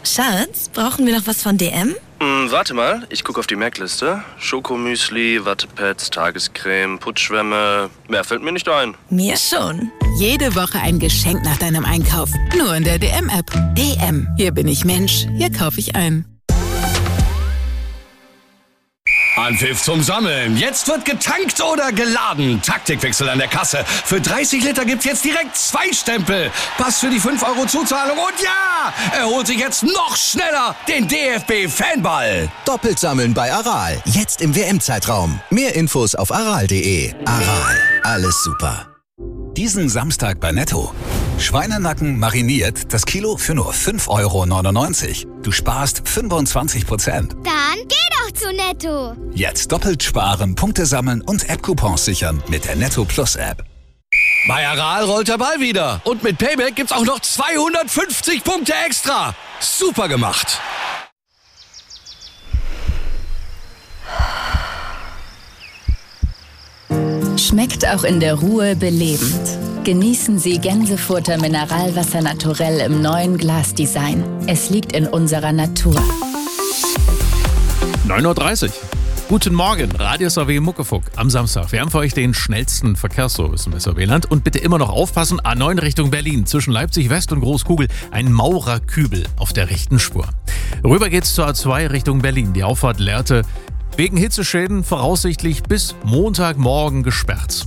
Schatz, brauchen wir noch was von DM? Warte mal, ich gucke auf die Merkliste. Schokomüsli, Wattepads, Tagescreme, Putzschwämme. Mehr fällt mir nicht ein. Mir schon. Jede Woche ein Geschenk nach deinem Einkauf. Nur in der DM-App. DM. Hier bin ich Mensch. Hier kaufe ich ein. Anpfiff zum Sammeln. Jetzt wird getankt oder geladen. Taktikwechsel an der Kasse. Für 30 Liter gibt's jetzt direkt 2 Stempel. Pass für die 5 € Zuzahlung. Und ja, er holt sich jetzt noch schneller den DFB-Fanball. Doppelt sammeln bei Aral. Jetzt im WM-Zeitraum. Mehr Infos auf aral.de. Aral. Alles super. Diesen Samstag bei Netto. Schweinenacken mariniert, das Kilo für nur 5,99 €. Du sparst 25%. Dann geh doch zu Netto. Jetzt doppelt sparen, Punkte sammeln und App-Coupons sichern mit der Netto Plus App. Bei Aral rollt der Ball wieder. Und mit Payback gibt's auch noch 250 Punkte extra. Super gemacht. Schmeckt auch in der Ruhe belebend. Genießen Sie Gänsefutter Mineralwasser naturell im neuen Glasdesign. Es liegt in unserer Natur. 9:30 Uhr. Guten Morgen, Radio SAW Muckefuck am Samstag. Wir haben für euch den schnellsten Verkehrsservice im SAW-Land. Und bitte immer noch aufpassen, A9 Richtung Berlin. Zwischen Leipzig West und Großkugel ein Maurerkübel auf der rechten Spur. Rüber geht's zur A2 Richtung Berlin. Die Auffahrt Lehrte wegen Hitzeschäden voraussichtlich bis Montagmorgen gesperrt.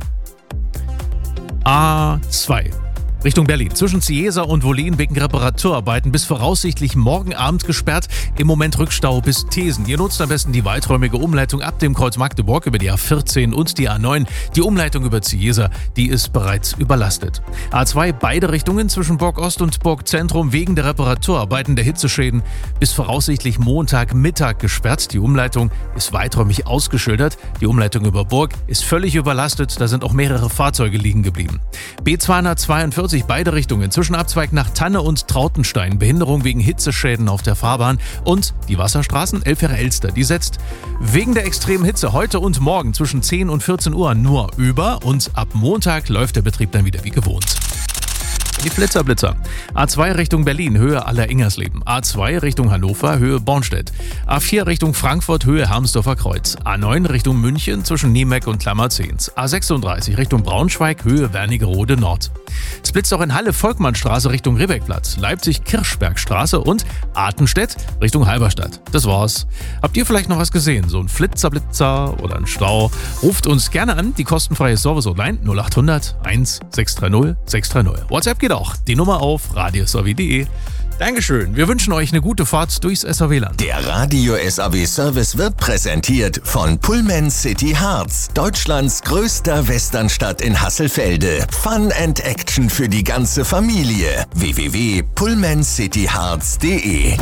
A2 Richtung Berlin. Zwischen Ciesa und Wollin wegen Reparaturarbeiten bis voraussichtlich morgen Abend gesperrt. Im Moment Rückstau bis Thesen. Ihr nutzt am besten die weiträumige Umleitung ab dem Kreuz Magdeburg über die A14 und die A9. Die Umleitung über Ciesa, die ist bereits überlastet. A2 beide Richtungen zwischen Burg Ost und Burg Zentrum wegen der Reparaturarbeiten der Hitzeschäden bis voraussichtlich Montagmittag gesperrt. Die Umleitung ist weiträumig ausgeschildert. Die Umleitung über Burg ist völlig überlastet. Da sind auch mehrere Fahrzeuge liegen geblieben. B242 beide Richtungen zwischen Abzweig nach Tanne und Trautenstein. Behinderung wegen Hitzeschäden auf der Fahrbahn. Und die Wasserstraßen Elfjahre-Elster. Die setzt wegen der extremen Hitze heute und morgen zwischen 10 und 14 Uhr nur über. Und ab Montag läuft der Betrieb dann wieder wie gewohnt. Die Blitzer. A2 Richtung Berlin, Höhe Aller-Ingersleben. A2 Richtung Hannover, Höhe Bornstedt. A4 Richtung Frankfurt, Höhe Hermsdorfer Kreuz. A9 Richtung München zwischen Niemeck und Klammerzehns. A36 Richtung Braunschweig, Höhe Wernigerode Nord. Es blitzt auch in Halle Volkmannstraße Richtung Ribbeckplatz, Leipzig Kirchbergstraße und Artenstedt Richtung Halberstadt. Das war's. Habt ihr vielleicht noch was gesehen? So ein Flitzer oder ein Stau? Ruft uns gerne an, die kostenfreie Service-Hotline 0800 1630 630. WhatsApp geht auch. Die Nummer auf radiosaw.de. Dankeschön. Wir wünschen euch eine gute Fahrt durchs SAW-Land. Der Radio SAW Service wird präsentiert von Pullman City Harz, Deutschlands größter Westernstadt in Hasselfelde. Fun and Action für die ganze Familie. www.pullmancityharz.de.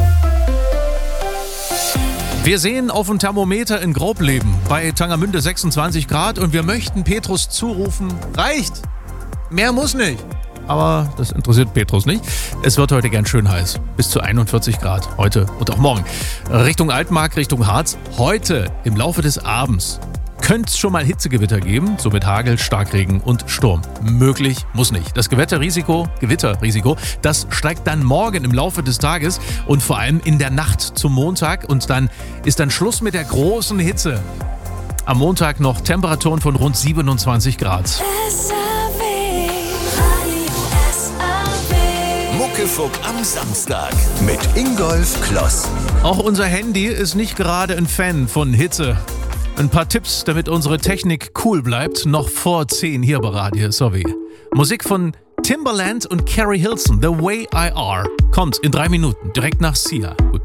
Wir sehen auf dem Thermometer in Graubleben bei Tangermünde 26 Grad und wir möchten Petrus zurufen, reicht. Mehr muss nicht. Aber das interessiert Petrus nicht. Es wird heute gern schön heiß. Bis zu 41 Grad. Heute und auch morgen. Richtung Altmark, Richtung Harz. Heute im Laufe des Abends könnte es schon mal Hitzegewitter geben. So mit Hagel, Starkregen und Sturm. Möglich, muss nicht. Das Gewitterrisiko, das steigt dann morgen im Laufe des Tages. Und vor allem in der Nacht zum Montag. Und dann ist dann Schluss mit der großen Hitze. Am Montag noch Temperaturen von rund 27 Grad. Muckefuck am Samstag mit Ingolf Kloss. Auch unser Handy ist nicht gerade ein Fan von Hitze. Ein paar Tipps, damit unsere Technik cool bleibt, noch vor 10 hier bei Radio SAW. Musik von Timbaland und Carrie Hilson, The Way I Are, kommt in 3 Minuten direkt nach Sia.